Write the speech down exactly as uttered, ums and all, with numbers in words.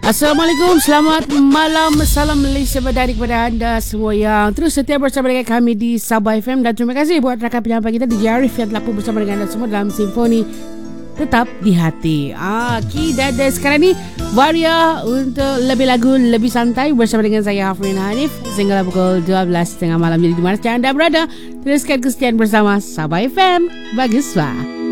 Assalamualaikum, selamat malam. Salam Malaysia berdari kepada anda semua yang terus setia bersama dengan kami di Sabah F M. Dan terima kasih buat rakan penyampai kita D J Arif yang telah pun bersama dengan anda semua dalam Simfoni Tetap di Hati. Ah, Ki dan sekarang ni Varia untuk lebih lagu, lebih santai bersama dengan saya Hafrin Hanif sehingga pukul dua belas tiga puluh malam. Jadi di mana saja anda berada, teruskan kesetiaan bersama Sabah F M. Bagus, Pak.